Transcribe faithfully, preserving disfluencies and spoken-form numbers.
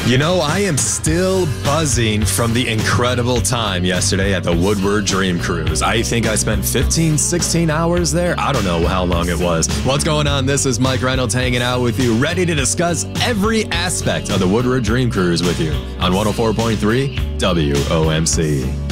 You know, I am still buzzing from the incredible time yesterday at the Woodward Dream Cruise. I think I spent fifteen, sixteen hours there. I don't know how long it was. What's going on? This is Mike Reynolds hanging out with you, ready to discuss every aspect of the Woodward Dream Cruise with you on one oh four point three W O M C.